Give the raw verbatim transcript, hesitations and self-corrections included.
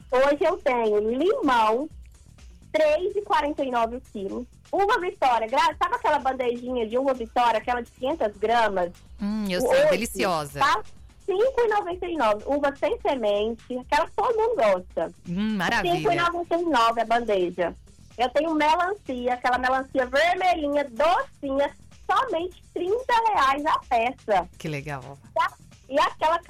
Hoje eu tenho limão, três reais e quarenta e nove centavos o quilo. Uva Vitória, gra- sabe aquela bandejinha de uva Vitória, aquela de quinhentas gramas? Hum, eu Hoje, sei, deliciosa. Tá cinco reais e noventa e nove centavos. Uva sem semente, aquela que todo mundo gosta. Hum, cinco reais e maravilha. noventa e nove centavos a bandeja. Eu tenho melancia, aquela melancia vermelhinha, docinha, somente trinta reais a peça. Que legal. Tá? E aquela